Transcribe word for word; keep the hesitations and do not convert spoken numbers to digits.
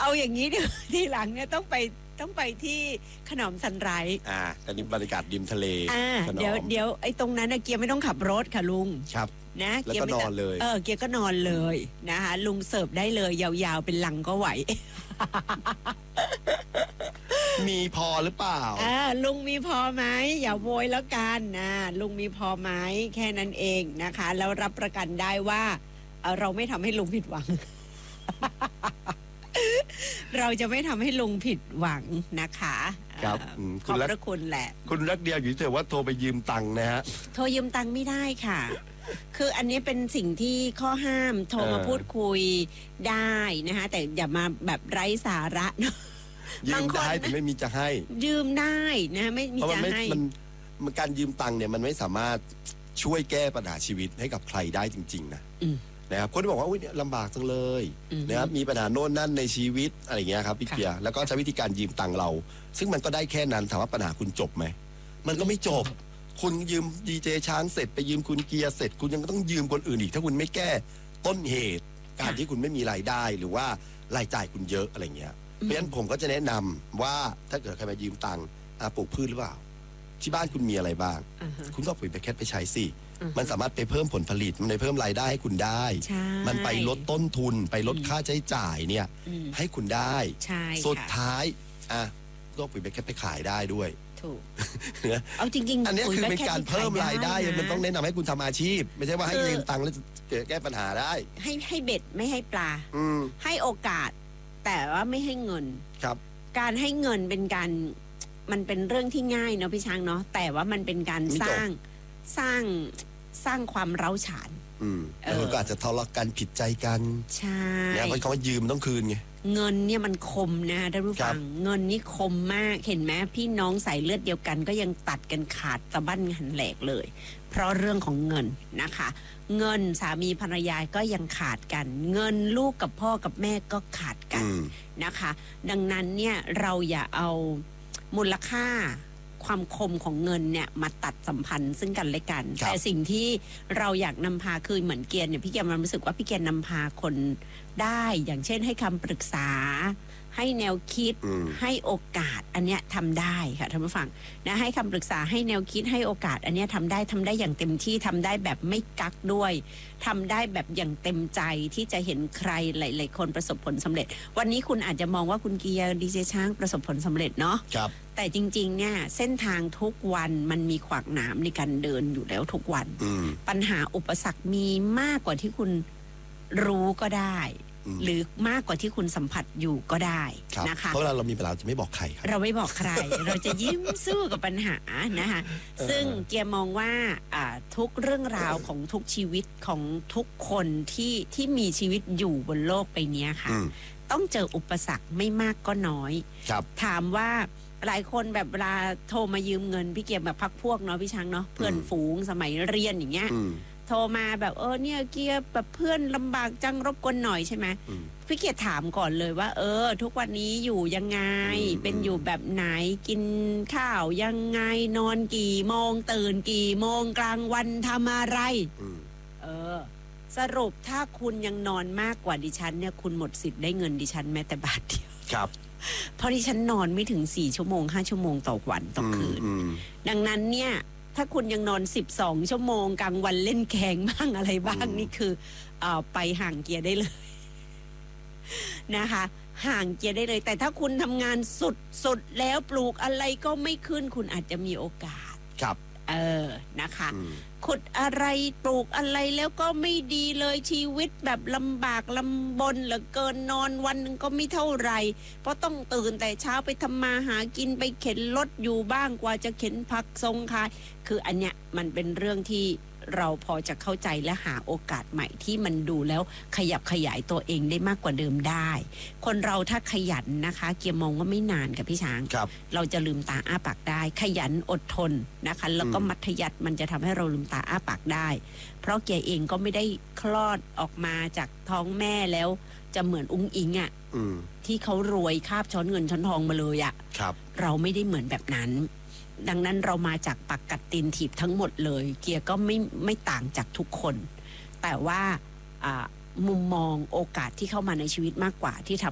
เอาอย่างนี้เดี๋ยวทีหลังเนี่ยต้องไปต้องไปที่ขนอมซันไรส์อ่าอันนี้บรรยากาศริมทะเลอ่าเดี๋ยวเดี๋ยวไอ้ตรงนั้นนะเกียร์ไม่ต้องขับรถค่ะลุงครับนะแล้วก็นอนเลยเออเกียร์ก็นอนเลยนะคะลุงเสิร์ฟได้เลยยาวๆเป็นลังก็ไหวมีพอหรือเปล่าอ่าลุงมีพอไหมอย่าโวยแล้วกันนะลุงมีพอไหมแค่นั้นเองนะคะแล้วรับประกันได้ว่าเราไม่ทำให้ลุงผิดหวัง เราจะไม่ทำให้ลุงผิดหวังนะคะครับขอบพระคุณแหละคุณรักเดียวอยู่เถอะว่าโทรไปยืมตังค์นะฮะโทรยืมตังค์ไม่ได้ค่ะคืออันนี้เป็นสิ่งที่ข้อห้ามโทรมาพูดคุยได้นะคะแต่อย่ามาแบบไร้สาระเนาะยืมได้แต่ไม่มีจะให้ยืมได้นะไม่มีจะให้มันมันการยืมตังค์เนี่ยมันไม่สามารถช่วยแก้ปัญหาชีวิตให้กับใครได้จริงๆนะนะครับคนที่บอกว่าอุ้ยเนี่ยลำบากจังเลยนะครับมีปัญหาโน่นนั่นในชีวิตอะไรเงี้ยครับพี่เกียร์แล้วก็ใช้วิธีการยืมตังค์เราซึ่งมันก็ได้แค่นั้นถามว่าปัญหาคุณจบไหมมันก็ไม่จบคุณยืมดีเจช้างเสร็จไปยืมคุณเกียร์เสร็จคุณยังต้องยืมคนอื่นอีกถ้าคุณไม่แก้ต้นเหตุการที่คุณไม่มีรายได้หรือว่ารายจ่ายคุณเยอะอะไรเงี้ยเพราะฉะนั้นผมก็จะแนะนำว่าถ้าเกิดใครมายืมตังค์ปลูกพืชหรือเปล่าที่บ้านคุณมีอะไรบ้าง uh-huh. คุณก็ปุ๋ยแพคเกจไปใช้สิ uh-huh. มันสามารถไปเพิ่มผลผลิตมันไปเพิ่มรายได้ให้คุณได้มันไปลดต้นทุนไปลดค่าใช้จ่ายเนี่ย uh-huh. ให้คุณได้สุดท้ายอ่ะก็ปุ๋ยแพคเกจไปขายได้ด้วยถูกเอาจริงๆอันนี้คือเป็นการเพิ่มรายได้มันต้องแนะนำให้คุณทำอาชีพไม่ใช่ว่าให้ยืมตังค์แล้วแก้ปัญหาได้ให้ให้เบ็ดไม่ให้ปลาให้โอกาสแต่ว่าไม่ให้เงินครับการให้เงินเป็นการมันเป็นเรื่องที่ง่ายเนาะพี่ช้างเนาะแต่ว่ามันเป็นการสร้างสร้างสร้างความเร้าฉานอืมแล้วก็อาจจะทะเลาะกันผิดใจกันใช่เนี่ยเพราะคำว่ายืมต้องคืนไงเงินเนี่ยมันคมนะท่านผู้ฟังเงินนี่คมมากเห็นไหมพี่น้องสายเลือดเดียวกันก็ยังตัดกันขาดตะบั้นหันแหลกเลยเพราะเรื่องของเงินนะคะเงินสามีภรรยาก็ยังขาดกันเงินลูกกับพ่อกับแม่ก็ขาดกันนะคะดังนั้นเนี่ยเราอย่าเอามูลค่าความคมของเงินเนี่ยมาตัดสัมพันธ์ซึ่งกันและกันแต่สิ่งที่เราอยากนำพาคือเหมือนเกียร์เนี่ยพี่เกียร์มันรู้สึกว่าพี่เกียร์นำพาคนได้อย่างเช่นให้คำปรึกษาให้แนวคิดให้โอกาสอันเนี้ยทำได้ค่ะท่านผู้ฟังนะให้คำปรึกษาให้แนวคิดให้โอกาสอันเนี้ยทำได้ทำได้อย่างเต็มที่ทำได้แบบไม่กักด้วยทำได้แบบอย่างเต็มใจที่จะเห็นใครหลายๆคนประสบผลสำเร็จวันนี้คุณอาจจะมองว่าคุณเกียร์ดีเจช้างประสบผลสำเร็จเนาะครับแต่จริงๆเนี่ยเส้นทางทุกวันมันมีขวากหนามในการเดินอยู่แล้วทุกวันปัญหาอุปสรรคมีมากกว่าที่คุณรู้ก็ได้หรือมากกว่าที่คุณสัมผัสอยู่ก็ได้นะคะเพราะเราเรามีเวลาจะไม่บอกใครครับเราไม่บอกใคร เราจะยิ้มสู้กับปัญหานะคะซึ่งเกียร์มองว่าทุกเรื่องราวของทุกชีวิตของทุกคนที่ที่มีชีวิตอยู่บนโลกใบนี้ค่ะต้องเจออุปสรรคไม่มากก็น้อยถามว่าหลายคนแบบเวลาโทรมายืมเงินพี่เกียร์แบบพักพวกเนาะพี่ช้างเนาะเพื่อนฝูงสมัยเรียนอย่างเงี้ยโทรมาแบบเออเนี่ยเกียร์แบบเพื่อนลำบากจังรบกวนหน่อยใช่ไหมพี่เกียร์ถามก่อนเลยว่าเออทุกวันนี้อยู่ยังไงเป็นอยู่แบบไหนกินข้าวยังไงนอนกี่โมงตื่นกี่โมงกลางวันทำอะไรเออสรุปถ้าคุณยังนอนมากกว่าดิฉันเนี่ยคุณหมดสิทธิ์ได้เงินดิฉันแม้แต่บาทเดียวครับเพราะดิฉันนอนไม่ถึงสี่ชั่วโมงห้าชั่วโมงต่อวันต่อคืนดังนั้นเนี่ยถ้าคุณยังนอนสิบสองชั่วโมงกลางวันเล่นแข่งบ้างอะไรบ้างนี่คือเอ่อไปห่างเกียร์ได้เลยนะคะห่างเกียร์ได้เลยแต่ถ้าคุณทำงานสุดสุดแล้วปลูกอะไรก็ไม่ขึ้นคุณอาจจะมีโอกาสครับเออนะคะขุดอะไรปลูกอะไรแล้วก็ไม่ดีเลยชีวิตแบบลำบากลำบนเหลือเกินนอนวันนึงก็ไม่เท่าไหร่เพราะต้องตื่นแต่เช้าไปทำมาหากินไปเข็นรถอยู่บ้างกว่าจะเข็นผักทรงขายคืออันเนี้ยมันเป็นเรื่องที่เราพอจะเข้าใจและหาโอกาสใหม่ที่มันดูแล้วขยับขยายตัวเองได้มากกว่าเดิมได้คนเราถ้าขยันนะคะเกียร์มองว่าไม่นานกับพี่ช้างเราจะลืมตาอ้าปากได้ขยันอดทนนะคะแล้วก็มัธยัสถ์มันจะทำให้เราลืมตาอ้าปากได้เพราะเกียร์เองก็ไม่ได้คลอดออกมาจากท้องแม่แล้วจะเหมือนอุ้งอิงอ่ะที่เขารวยคาบช้อนเงินช้อนทองมาเลยอ่ะเราไม่ได้เหมือนแบบนั้นดังนั้นเรามาจากปักกัดตีนถีบทั้งหมดเลยเกียร์ก็ไม่ไม่ต่างจากทุกคนแต่ว่ามุมมองโอกาสที่เข้ามาในชีวิตมากกว่าที่ทำ